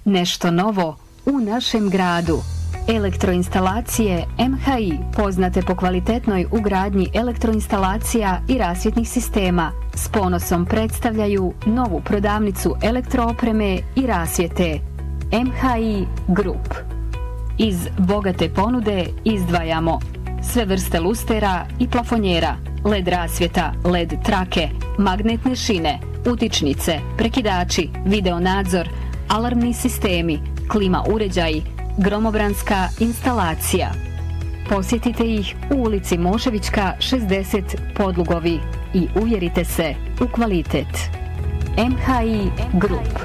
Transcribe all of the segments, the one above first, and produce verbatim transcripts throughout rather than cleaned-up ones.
Nešto novo u našem gradu. Elektroinstalacije M H I, poznate po kvalitetnoj ugradnji elektroinstalacija i rasvjetnih sistema, s ponosom predstavljaju novu prodavnicu elektroopreme i rasvjete M H I Group. Iz bogate ponude izdvajamo sve vrste lustera i plafonjera, L E D rasvjeta, L E D trake, magnetne šine, utičnice, prekidači, video nadzor, alarmni sistemi, klima uređaji, gromobranska instalacija. Posjetite ih u ulici Moševićka šezdeset Podlugovi i uvjerite se u kvalitet. M H I Group.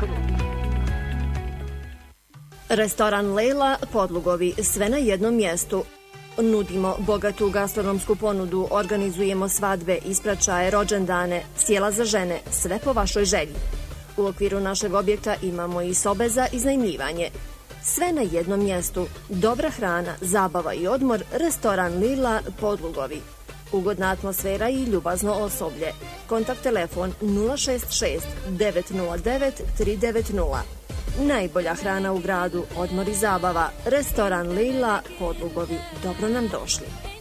Restoran Lejla Podlugovi, sve na jednom mjestu. Nudimo bogatu gastronomsku ponudu, organizujemo svadbe, ispraćaje, rođendane, sjela za žene, sve po vašoj želji. U okviru našeg objekta imamo i sobe za iznajmljivanje. Sve na jednom mjestu, dobra hrana, zabava i odmor, restoran Lila Podlugovi. Ugodna atmosfera i ljubazno osoblje. Kontakt telefon nula šest šest devet nula devet tri devet nula. Najbolja hrana u gradu, odmor i zabava, restoran Lila Podlugovi. Dobro nam došli.